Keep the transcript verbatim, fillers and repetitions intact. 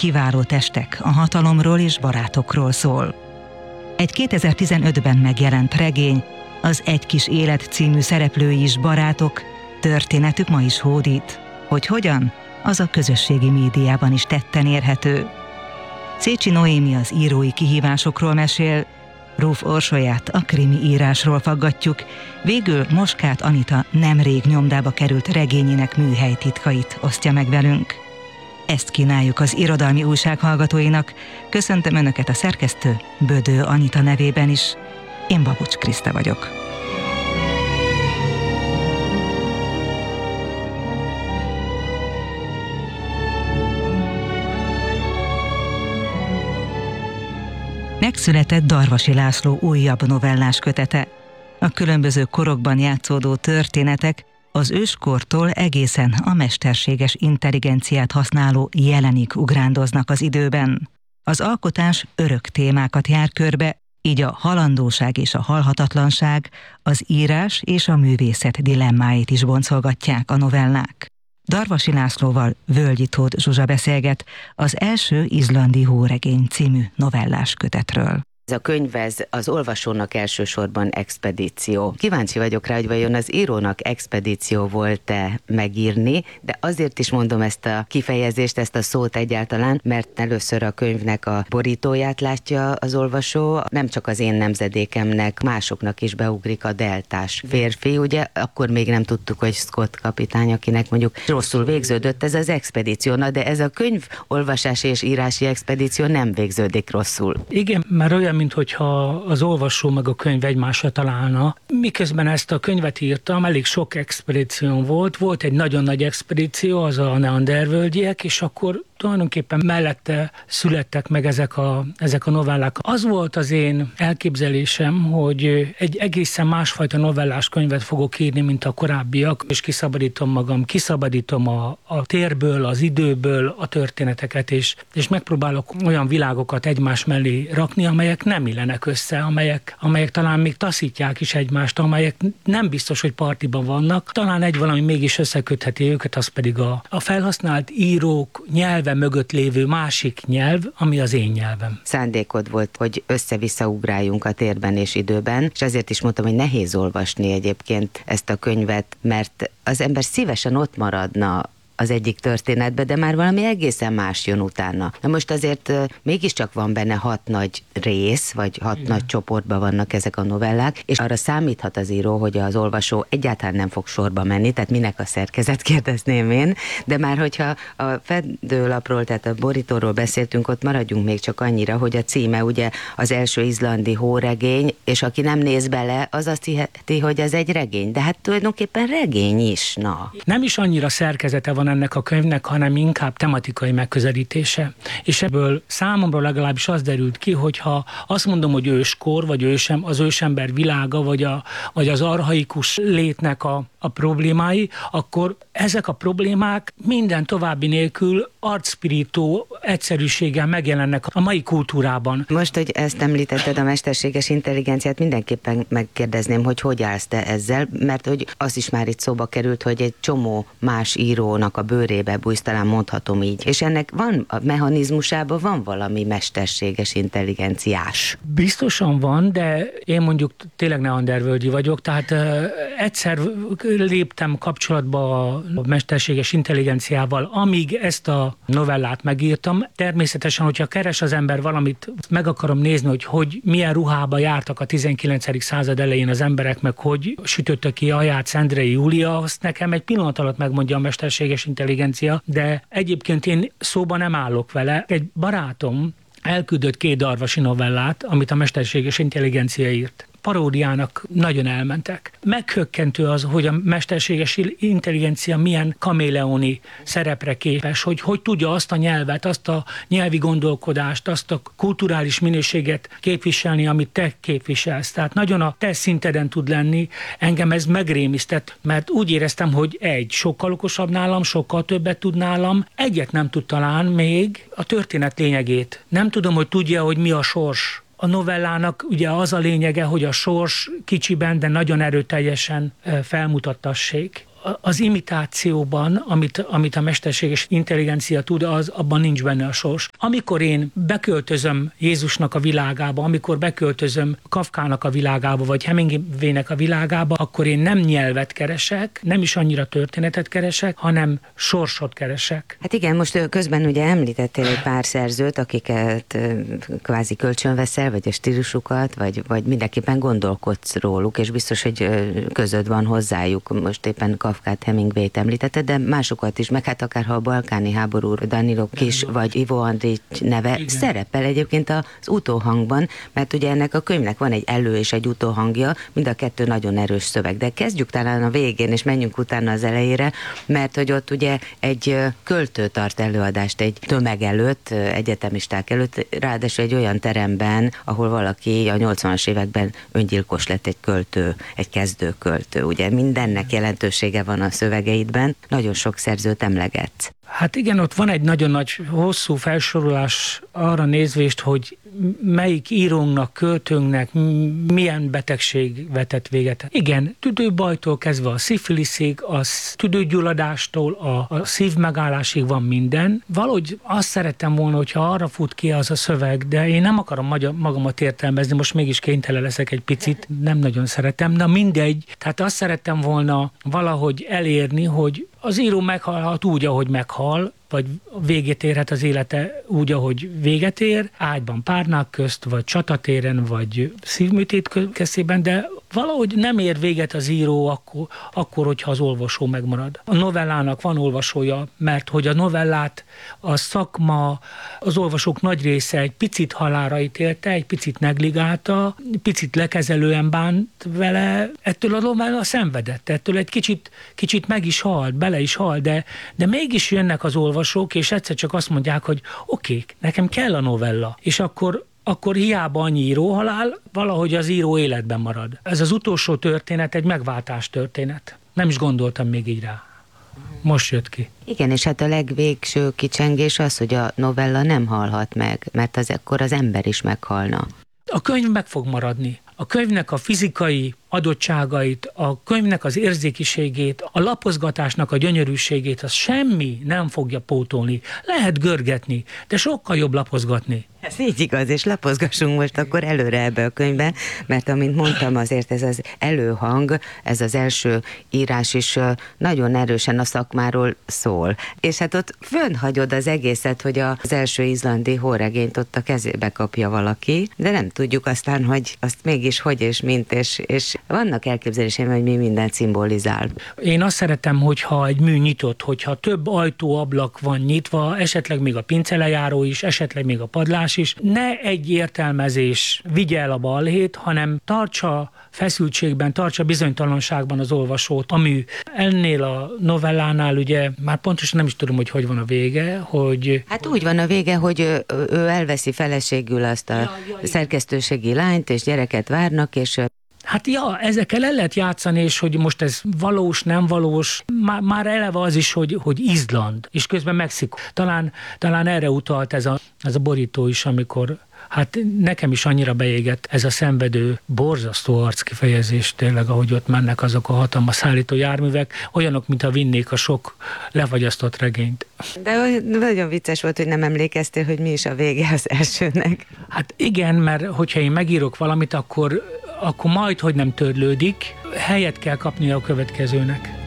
kiváló testek a hatalomról és barátokról szól. Egy kétezer-tizenötben megjelent regény, az Egy kis élet című szereplői is barátok, történetük ma is hódít. Hogy hogyan? Az a közösségi médiában is tetten érhető. Szécsi Noémi az írói kihívásokról mesél, Ruf Orsolyát a krimi írásról faggatjuk, végül Moskát Anita nemrég nyomdába került regényének műhelytitkait osztja meg velünk. Ezt kínáljuk az irodalmi újság hallgatóinak. Köszöntöm Önöket a szerkesztő Bödő Anita nevében is. Én Babucs Kriszta vagyok. Megszületett Darvasi László újabb novellás kötete. A különböző korokban játszódó történetek az őskortól egészen a mesterséges intelligenciát használó jelenig ugrándoznak az időben. Az alkotás örök témákat jár körbe, így a halandóság és a halhatatlanság, az írás és a művészet dilemmáit is boncolgatják a novellák. Darvasi Lászlóval Völgyi Tóth Zsuzsa beszélget az első izlandi hóregény című novellás kötetről. Ez a könyv, ez az olvasónak elsősorban expedíció. Kíváncsi vagyok rá, hogy vajon az írónak expedíció volt-e megírni, de azért is mondom ezt a kifejezést, ezt a szót egyáltalán, mert először a könyvnek a borítóját látja az olvasó, nem csak az én nemzedékemnek, másoknak is beugrik a deltás férfi, ugye, akkor még nem tudtuk, hogy Scott kapitány, akinek mondjuk rosszul végződött ez az expedíció, na de ez a könyv olvasási és írási expedíció nem végződik rosszul. Igen, mert olyan, minthogyha az olvasó meg a könyv egymásra találna. Miközben ezt a könyvet írtam, elég sok expedíció volt. Volt egy nagyon nagy expedíció, az a neandervölgyiek, és akkor tulajdonképpen mellette születtek meg ezek a, ezek a novellák. Az volt az én elképzelésem, hogy egy egészen másfajta novellás könyvet fogok írni, mint a korábbiak, és kiszabadítom magam, kiszabadítom a, a térből, az időből a történeteket, és, és megpróbálok olyan világokat egymás mellé rakni, amelyek nem illenek össze, amelyek, amelyek talán még taszítják is egymást, amelyek nem biztos, hogy partiban vannak. Talán egy valami mégis összekötheti őket, az pedig a, a felhasznált írók nyelve mögött lévő másik nyelv, ami az én nyelvem. Szándékod volt, hogy össze-vissza ugráljunk a térben és időben, és ezért is mondtam, hogy nehéz olvasni egyébként ezt a könyvet, mert az ember szívesen ott maradna az egyik történetbe, de már valami egészen más jön utána. Na most azért uh, mégiscsak van benne hat nagy rész, vagy hat Igen. nagy csoportban vannak ezek a novellák, és arra számíthat az író, hogy az olvasó egyáltalán nem fog sorba menni, tehát minek a szerkezet, kérdezném én, de már hogyha a fedőlapról, tehát a borítóról beszéltünk, ott maradjunk még csak annyira, hogy a címe ugye az első izlandi hóregény, és aki nem néz bele, az azt hiheti, hogy ez egy regény, de hát tulajdonképpen regény is, na. Nem is annyira szerkezete van ennek a könyvnek, hanem inkább tematikai megközelítése. És ebből számomra legalábbis az derült ki, hogyha azt mondom, hogy őskor, vagy ősem, az ősember világa, vagy, a, vagy az archaikus létnek a, a problémái, akkor ezek a problémák minden további nélkül arcpirító egyszerűséggel megjelennek a mai kultúrában. Most, hogy ezt említetted, a mesterséges intelligenciát, mindenképpen megkérdezném, hogy hogy állsz te ezzel, mert hogy az is már itt szóba került, hogy egy csomó más írónak a bőrébe bújsz, talán mondhatom így. És ennek van, a mechanizmusában van valami mesterséges intelligenciás. Biztosan van, de én mondjuk tényleg neandervölgyi vagyok, tehát uh, egyszer léptem kapcsolatba a mesterséges intelligenciával, amíg ezt a novellát megírtam. Természetesen, hogyha keres az ember valamit, meg akarom nézni, hogy, hogy milyen ruhába jártak a tizenkilencedik század elején az emberek, meg hogy sütötte ki aját Szendrei Júlia, azt nekem egy pillanat alatt megmondja a mesterséges intelligencia, de egyébként én szóba nem állok vele. Egy barátom elküldött két darvasi novellát, amit a mesterséges intelligencia írt. Paródiának nagyon elmentek. Meghökkentő az, hogy a mesterséges intelligencia milyen kaméleoni szerepre képes, hogy hogy tudja azt a nyelvet, azt a nyelvi gondolkodást, azt a kulturális minőséget képviselni, amit te képviselsz. Tehát nagyon a te szinteden tud lenni. Engem ez megrémisztett, mert úgy éreztem, hogy egy, sokkal okosabb nálam, sokkal többet tud nálam. Egyet nem tud talán még, a történet lényegét. Nem tudom, hogy tudja, hogy mi a sors. A novellának ugye az a lényege, hogy a sors kicsiben, de nagyon erőteljesen felmutattassék. az imitációban, amit, amit a mesterséges intelligencia tud, az abban nincs benne a sors. Amikor én beköltözöm Jézusnak a világába, amikor beköltözöm Kafkának a világába, vagy Hemingwaynek a világába, akkor én nem nyelvet keresek, nem is annyira történetet keresek, hanem sorsot keresek. Hát igen, most közben ugye említettél egy pár szerzőt, akiket kvázi kölcsönveszel, vagy a stílusukat, vagy, vagy mindenképpen gondolkodsz róluk, és biztos, hogy közöd van hozzájuk. Most éppen Kafkát, Hemingwayt említetted, de másokat is, meg hát akár ha a balkáni háború, Danilo Kis, vagy Ivo Andrić neve igen. szerepel egyébként az utóhangban, mert ugye ennek a könyvnek van egy elő és egy utóhangja, mind a kettő nagyon erős szöveg. De kezdjük talán a végén, és menjünk utána az elejére, mert hogy ott ugye egy költő tart előadást egy tömeg előtt, egyetemisták előtt, ráadásul egy olyan teremben, ahol valaki a nyolcvanas években öngyilkos lett, egy költő, egy kezdőköltő. Ugye mindennek jelentősége van a szövegeidben, nagyon sok szerzőt emlegetsz. Hát igen, ott van egy nagyon nagy, hosszú felsorolás arra nézvést, hogy melyik írónknak, költőnknek milyen betegség vetett véget. Igen, tüdőbajtól kezdve a szifiliszig, a tüdőgyulladástól a, a szívmegállásig van minden. Valahogy azt szerettem volna, hogyha arra fut ki az a szöveg, de én nem akarom magamat értelmezni, most mégis kénytelen leszek egy picit, nem nagyon szeretem, na mindegy. Tehát azt szerettem volna valahogy elérni, hogy az író meghalhat úgy, ahogy meghal, vagy végét érhet az élete úgy, ahogy véget ér, ágyban párnák közt, vagy csatatéren, vagy szívműtét kezdében, de valahogy nem ér véget az író akkor, akkor, hogyha az olvasó megmarad. A novellának van olvasója, mert hogy a novellát a szakma, az olvasók nagy része egy picit halálra ítélte, egy picit negligálta, picit lekezelően bánt vele, ettől a novella szenvedett, ettől egy kicsit, kicsit meg is halt, bele is halt, de, de mégis jönnek az olvasók, és egyszer csak azt mondják, hogy oké, okay, nekem kell a novella, és akkor akkor hiába annyi íróhalál, valahogy az író életben marad. Ez az utolsó történet egy megváltás történet. Nem is gondoltam még így rá. Most jött ki. Igen, és hát a legvégső kicsengés az, hogy a novella nem halhat meg, mert az akkor az ember is meghalna. A könyv meg fog maradni. A könyvnek a fizikai adottságait, a könyvnek az érzékiségét, a lapozgatásnak a gyönyörűségét, az semmi nem fogja pótolni. Lehet görgetni, de sokkal jobb lapozgatni. Ez így igaz, és lapozgassunk most akkor előre ebbe a könyvbe, mert amint mondtam, azért ez az előhang, ez az első írás is nagyon erősen a szakmáról szól. És hát ott fönnhagyod az egészet, hogy az első izlandi hóregényt ott a kezébe kapja valaki, de nem tudjuk aztán, hogy azt mégis hogy és mint, és, és vannak elképzeléseim, hogy mi mindent szimbolizál. Én azt szeretem, hogyha egy mű nyitott, hogyha több ajtó-ablak van nyitva, esetleg még a pincelejáró is, esetleg még a padlás is, ne egy értelmezés vigye el a balhét, hanem tartsa feszültségben, tartsa bizonytalanságban az olvasót. A mű. Ennél a novellánál ugye, már pontosan nem is tudom, hogy hogy van a vége, hogy... Hát úgy van a vége, hogy ő, ő elveszi feleségül azt a ja, ja, szerkesztőségi lányt, és gyereket várnak, és... Hát ja, ezekkel el lehet játszani, és hogy most ez valós, nem valós, már, már eleve az is, hogy, hogy Izland, és közben Mexikó. Talán, talán erre utalt ez a, ez a borító is, amikor hát nekem is annyira beégett ez a szenvedő, borzasztó arckifejezés tényleg, ahogy ott mennek azok a hatalmas szállító járművek, olyanok, mintha vinnék a sok lefagyasztott regényt. De nagyon vicces volt, hogy nem emlékeztél, hogy mi is a vége az elsőnek. Hát igen, mert hogyha én megírok valamit, akkor, akkor majd, hogy nem törlődik, helyet kell kapnia a következőnek.